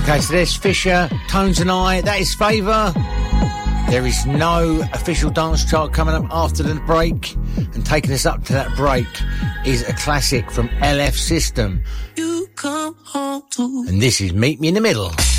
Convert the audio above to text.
Okay, so there's Fisher, Tones and I. That is Favour. There is no official dance chart coming up after the break. And taking us up to that break is a classic from LF System. You come home to. And this is Meet Me in the Middle.